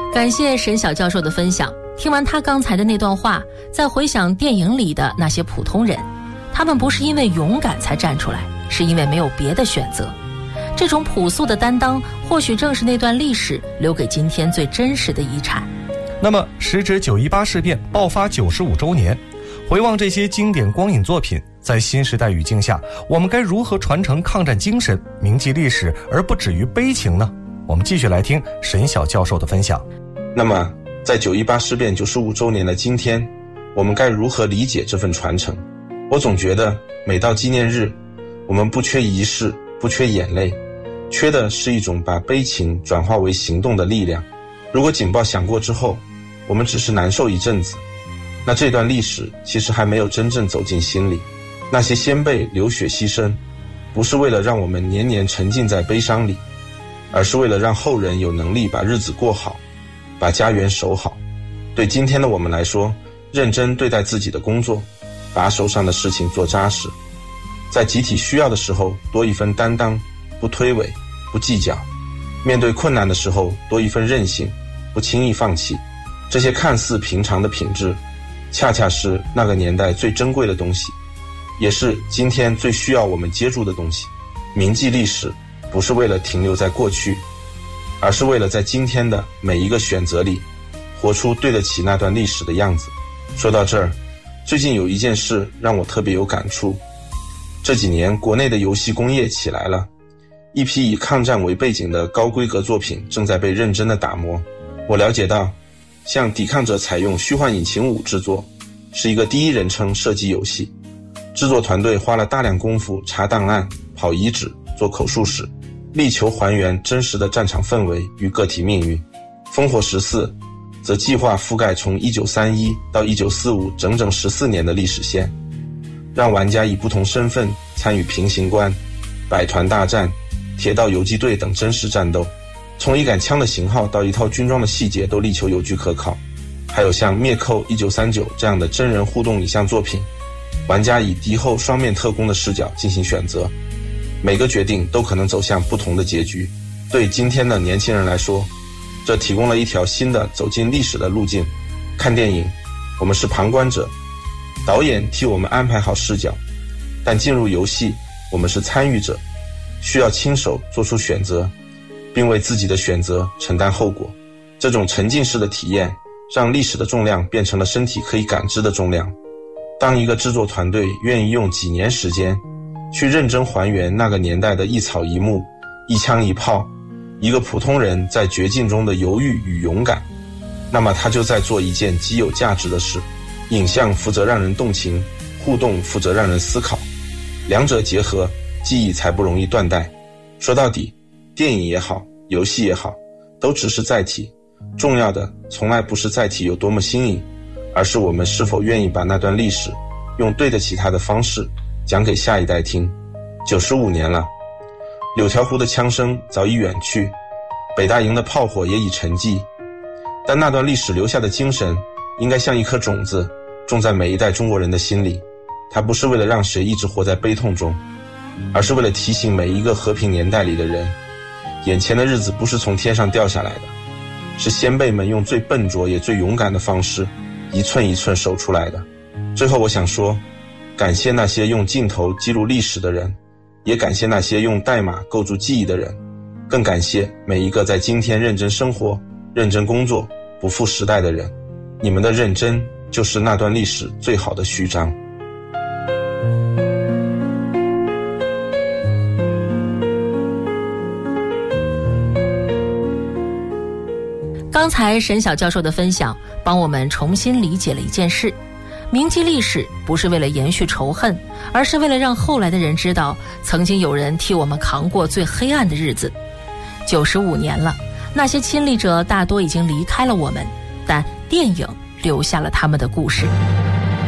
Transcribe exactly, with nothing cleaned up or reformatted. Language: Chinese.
感谢沈晓教授的分享。听完他刚才的那段话，再回想电影里的那些普通人，他们不是因为勇敢才站出来，是因为没有别的选择。这种朴素的担当，或许正是那段历史留给今天最真实的遗产。 那么时值九一八事变爆发九十五周年，回望这些经典光影作品，在新时代语境下，我们该如何传承抗战精神，铭记历史，而不止于悲情呢？我们继续来听沈晓教授的分享。 那么在九一八事变九十五周年的今天，我们该如何理解这份传承？我总觉得每到纪念日，我们不缺仪式，不缺眼泪，缺的是一种把悲情转化为行动的力量。如果警报响过之后，我们只是难受一阵子，那这段历史其实还没有真正走进心里。那些先辈流血牺牲，不是为了让我们年年沉浸在悲伤里，而是为了让后人有能力把日子过好，把家园守好。对今天的我们来说，认真对待自己的工作，把手上的事情做扎实，在集体需要的时候多一分担当，不推诿，不计较，面对困难的时候多一份韧性，不轻易放弃。这些看似平常的品质，恰恰是那个年代最珍贵的东西，也是今天最需要我们接住的东西。铭记历史，不是为了停留在过去，而是为了在今天的每一个选择里，活出对得起那段历史的样子。说到这儿，最近有一件事让我特别有感触。这几年国内的游戏工业起来了，一批以抗战为背景的高规格作品正在被认真的打磨。我了解到，像抵抗者采用虚幻引擎五制作，是一个第一人称射击游戏，制作团队花了大量功夫查档案、跑遗址、做口述史，力求还原真实的战场氛围与个体命运。烽火十四则计划覆盖从一九三一到一九四五整整十四年的历史线，让玩家以不同身份参与平型关、百团大战、铁道游击队等真实战斗，从一杆枪的型号到一套军装的细节都力求有据可考。还有像灭寇一九三九这样的真人互动影像作品，玩家以敌后双面特工的视角进行选择，每个决定都可能走向不同的结局。对今天的年轻人来说，这提供了一条新的走进历史的路径。看电影，我们是旁观者，导演替我们安排好视角，但进入游戏，我们是参与者，需要亲手做出选择，并为自己的选择承担后果。这种沉浸式的体验，让历史的重量变成了身体可以感知的重量。当一个制作团队愿意用几年时间，去认真还原那个年代的一草一木、一枪一炮，一个普通人在绝境中的犹豫与勇敢，那么他就在做一件极有价值的事。影像负责让人动情，互动负责让人思考，两者结合，记忆才不容易断代。说到底，电影也好，游戏也好，都只是载体，重要的从来不是载体有多么新颖，而是我们是否愿意把那段历史用对得起它的方式讲给下一代听。九十五年了，柳条湖的枪声早已远去，北大营的炮火也已沉寂，但那段历史留下的精神应该像一颗种子，种在每一代中国人的心里。它不是为了让谁一直活在悲痛中，而是为了提醒每一个和平年代里的人，眼前的日子不是从天上掉下来的，是先辈们用最笨拙也最勇敢的方式一寸一寸守出来的。最后我想说，感谢那些用镜头记录历史的人，也感谢那些用代码构筑记忆的人，更感谢每一个在今天认真生活、认真工作、不负时代的人。你们的认真就是那段历史最好的序章。 刚才沈晓教授的分享帮我们重新理解了一件事，铭记历史不是为了延续仇恨，而是为了让后来的人知道，曾经有人替我们扛过最黑暗的日子。九十五年了，那些亲历者大多已经离开了我们，但电影留下了他们的故事。